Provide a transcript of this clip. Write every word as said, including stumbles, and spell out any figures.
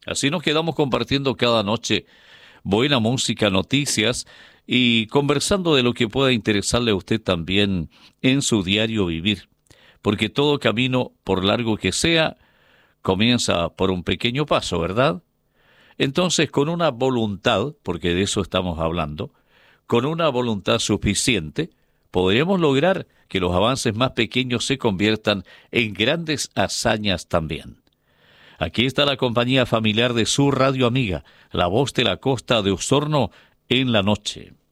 Así nos quedamos compartiendo cada noche buena música, noticias y conversando de lo que pueda interesarle a usted también en su diario vivir. Porque todo camino, por largo que sea, comienza por un pequeño paso, ¿verdad? Entonces, con una voluntad, porque de eso estamos hablando, con una voluntad suficiente, podremos lograr que los avances más pequeños se conviertan en grandes hazañas también. Aquí está la compañía familiar de su radio amiga, la voz de la costa de Osorno en la noche.